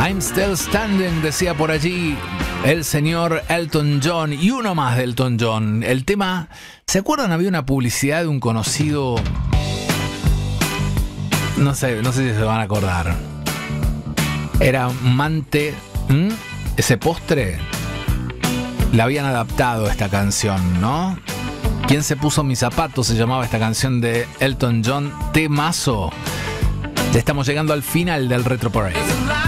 I'm Still Standing, decía por allí el señor Elton John, y uno más de Elton John. El tema, ¿se acuerdan? Había una publicidad de un conocido, no sé si se van a acordar. Era Mante, ese postre. Le habían adaptado esta canción, ¿no? ¿Quién se puso mis zapatos? Se llamaba esta canción de Elton John. Temazo. Ya estamos llegando al final del Retro Parade.